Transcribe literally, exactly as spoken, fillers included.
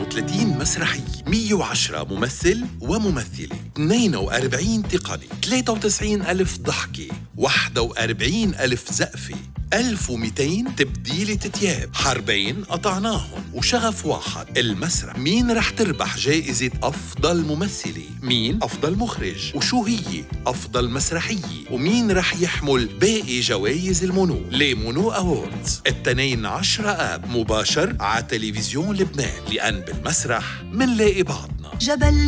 وثلاثين مسرحية، مية وعشرة ممثل وممثلة، اثنين وأربعين تقني، ثلاثة وتسعين ألف ضحكة، واحد وأربعين ألف زقفة، ألف ومئتين تبديلة تياب، حربين قطعناهم وشغف واحد. المسرح. مين رح تربح جائزة أفضل ممثلة؟ مين أفضل مخرج؟ وشو هي أفضل مسرحية؟ ومين رح يحمل باقي جوائز المونو؟ ليه مونو أووردز التنين عشرة آب مباشر على تلفزيون لبنان، لأن بالمسرح منلاقي بعضنا. جبل